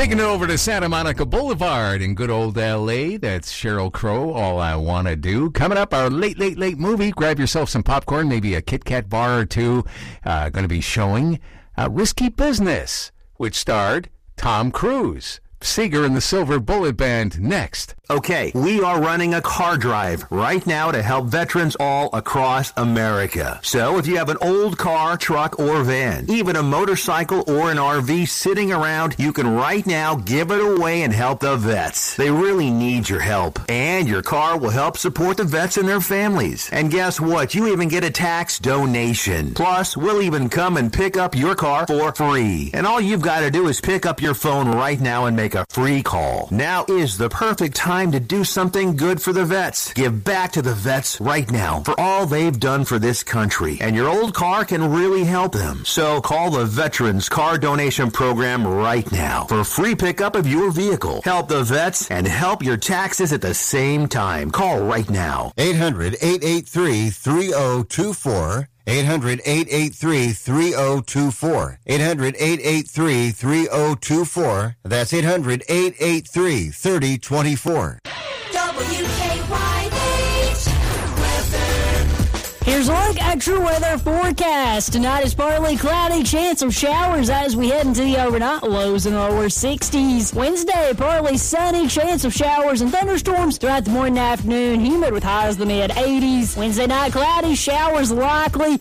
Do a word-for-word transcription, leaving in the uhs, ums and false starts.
Taking it over to Santa Monica Boulevard in good old L A. That's Sheryl Crow, All I Wanna Do. Coming up, our late, late, late movie. Grab yourself some popcorn, maybe a Kit Kat bar or two. Uh, going to be showing uh, Risky Business, which starred Tom Cruise. Seeger and the Silver Bullet Band next. Okay, we are running a car drive right now to help veterans all across America. So if you have an old car, truck, or van, even a motorcycle or an R V sitting around, you can right now give it away and help the vets. They really need your help. And your car will help support the vets and their families. And guess what? You even get a tax donation. Plus, we'll even come and pick up your car for free. And all you've got to do is pick up your phone right now and make a free call. Now is the perfect time to do something good for the vets. Give back to the vets right now for all they've done for this country. And your old car can really help them. So call the Veterans Car Donation Program right now for free pickup of your vehicle. Help the vets and help your taxes at the same time. Call right now. eight hundred, eight eight three, three oh two four. eight hundred, eight eight three, three oh two four. eight hundred, eight eight three, three oh two four. That's eight hundred, eight eight three, three oh two four. W K Y H weather. Here's a look at true weather forecast. Tonight is partly cloudy, chance of showers as we head into the overnight, lows in the lower sixties. Wednesday, partly sunny, chance of showers and thunderstorms throughout the morning and afternoon, humid with highs in the mid eighties. Wednesday night, cloudy, showers likely,